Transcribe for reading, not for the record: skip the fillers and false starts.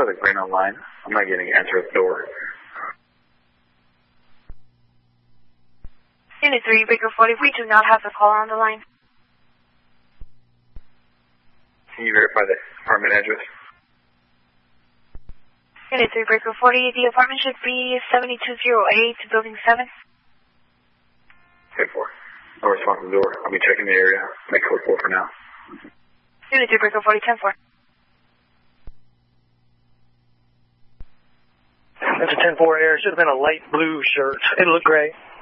try the green online. I'm not getting an answer at the door. Unit 3, Baker 40, we do not have the caller on the line. Can you verify the apartment address? Unit 3, Baker 40, the apartment should be 7208, building 7. 10-4. No response to the door. I'll be checking the area. Make code 4 for now. Unit 3, Baker 40, 10-4. That's a 10-4 air. It should have been a light blue shirt. It looked gray.